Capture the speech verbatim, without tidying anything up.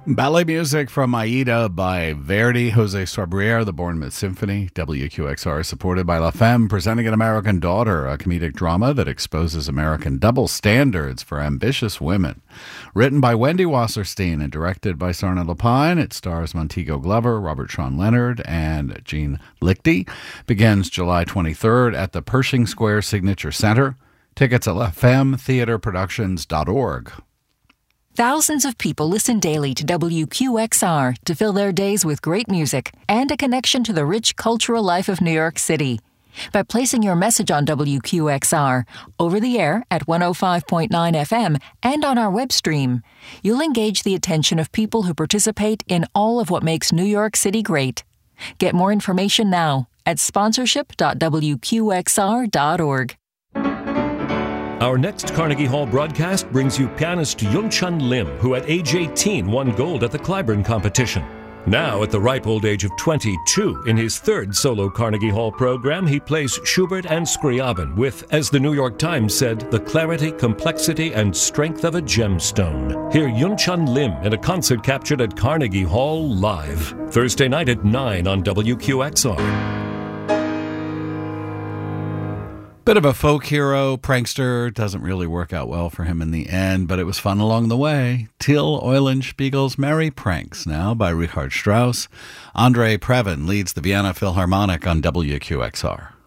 Ballet music from Aida by Verdi, Jose Sobrier, the Bournemouth Symphony. W Q X R is supported by La Femme, presenting An American Daughter, a comedic drama that exposes American double standards for ambitious women. Written by Wendy Wasserstein and directed by Sarna Lapine, it stars Montego Glover, Robert Sean Leonard, and Jean Lichty. Begins July twenty-third at the Pershing Square Signature Center. Tickets at la femme theatre productions dot org. Thousands of people listen daily to W Q X R to fill their days with great music and a connection to the rich cultural life of New York City. By placing your message on W Q X R, over the air at one oh five point nine F M and on our web stream, you'll engage the attention of people who participate in all of what makes New York City great. Get more information now at sponsorship dot w q x r dot org. Our next Carnegie Hall broadcast brings you pianist Yun-Chun Lim, who at age eighteen won gold at the Clyburn competition. Now, at the ripe old age of twenty-two, in his third solo Carnegie Hall program, he plays Schubert and Scriabin with, as the New York Times said, the clarity, complexity, and strength of a gemstone. Hear Yun-Chun Lim in a concert captured at Carnegie Hall live, Thursday night at nine on W Q X R. Bit of a folk hero, prankster, doesn't really work out well for him in the end, but it was fun along the way. Till Eulenspiegel's Merry Pranks, now by Richard Strauss. Andre Previn leads the Vienna Philharmonic on W Q X R.